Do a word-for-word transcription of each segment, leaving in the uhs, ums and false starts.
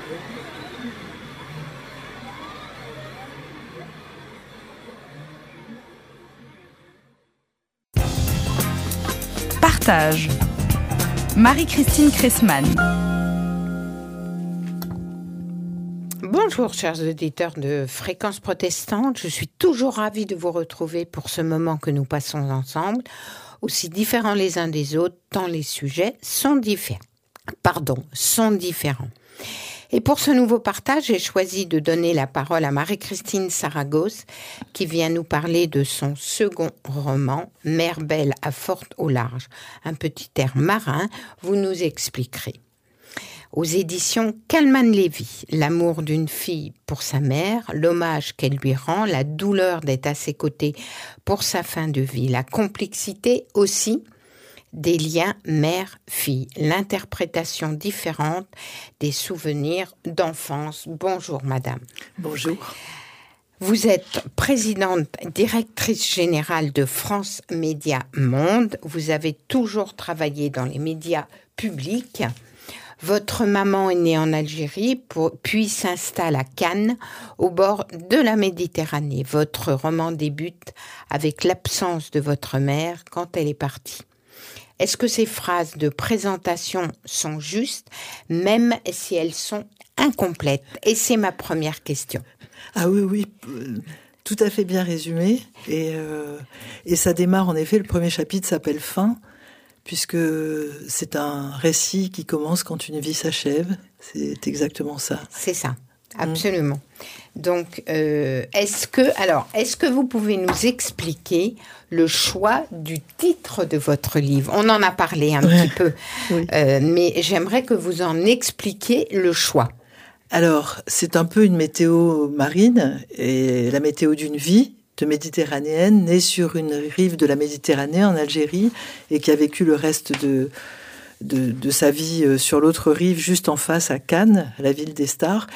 Partage. Marie-Christine Cressman. Bonjour chers auditeurs de Fréquence Protestante, je suis toujours ravie de vous retrouver pour ce moment que nous passons ensemble, aussi différents les uns des autres, tant les sujets sont différents. Pardon, sont différents. Et pour ce nouveau partage, j'ai choisi de donner la parole à Marie-Christine Saragosse, qui vient nous parler de son second roman, Mer belle à fort au large. Un petit air marin, vous nous expliquerez. Aux éditions Kalman-Lévy, l'amour d'une fille pour sa mère, l'hommage qu'elle lui rend, la douleur d'être à ses côtés pour sa fin de vie, la complexité aussi des liens mère-fille, l'interprétation différente des souvenirs d'enfance. Bonjour madame. Bonjour. Vous êtes présidente, directrice générale de France Médias Monde. Vous avez toujours travaillé dans les médias publics. Votre maman est née en Algérie, pour, puis s'installe à Cannes, au bord de la Méditerranée. Votre roman débute avec l'absence de votre mère quand elle est partie. Est-ce que ces phrases de présentation sont justes, même si elles sont incomplètes? Et c'est ma première question. Ah oui, oui, euh, tout à fait bien résumé. Et, euh, et ça démarre, en effet, le premier chapitre s'appelle « Fin », puisque c'est un récit qui commence quand une vie s'achève. C'est exactement ça. C'est ça, absolument. Mmh. Donc, euh, est-ce que, alors, est-ce que vous pouvez nous expliquer le choix du titre de votre livre? On en a parlé un ouais. petit peu, oui. euh, mais j'aimerais que vous en expliquiez le choix. Alors, c'est un peu une météo marine, et la météo d'une vie de méditerranéenne, née sur une rive de la Méditerranée, en Algérie, et qui a vécu le reste de, de, de sa vie sur l'autre rive, juste en face à Cannes, la ville des stars.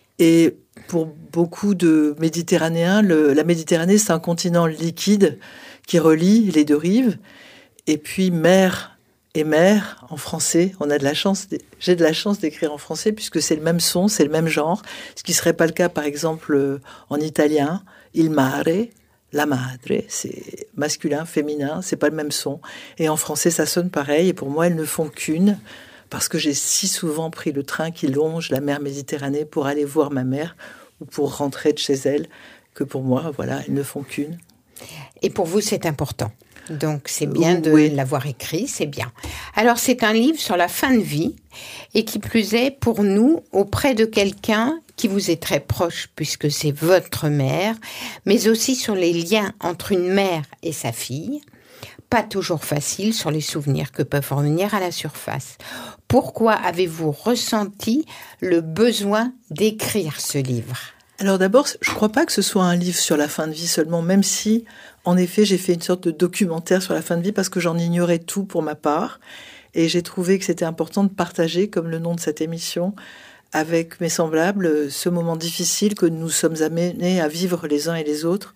Et pour beaucoup de Méditerranéens, le, la Méditerranée, c'est un continent liquide qui relie les deux rives. Et puis, mer et mer, en français, on a de la chance, j'ai de la chance d'écrire en français, puisque c'est le même son, c'est le même genre, ce qui ne serait pas le cas, par exemple, en italien. Il mare, la madre, c'est masculin, féminin, c'est pas le même son. Et en français, ça sonne pareil. Et pour moi, elles ne font qu'une, parce que j'ai si souvent pris le train qui longe la mer Méditerranée pour aller voir ma mère ou pour rentrer de chez elle, que pour moi, voilà, elles ne font qu'une. Et pour vous, c'est important. Donc, c'est bien de oui. l'avoir écrit, c'est bien. Alors, c'est un livre sur la fin de vie, et qui plus est, pour nous, auprès de quelqu'un qui vous est très proche, puisque c'est votre mère, mais aussi sur les liens entre une mère et sa fille, pas toujours facile sur les souvenirs que peuvent revenir à la surface. Pourquoi avez-vous ressenti le besoin d'écrire ce livre ? Alors d'abord, je ne crois pas que ce soit un livre sur la fin de vie seulement, même si, en effet, j'ai fait une sorte de documentaire sur la fin de vie parce que j'en ignorais tout pour ma part. Et j'ai trouvé que c'était important de partager, comme le nom de cette émission, avec mes semblables, ce moment difficile que nous sommes amenés à vivre les uns et les autres.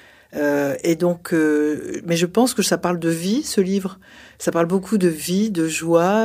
Euh, et donc, euh, mais je pense que ça parle de vie, ce livre. Ça parle beaucoup de vie, de joie,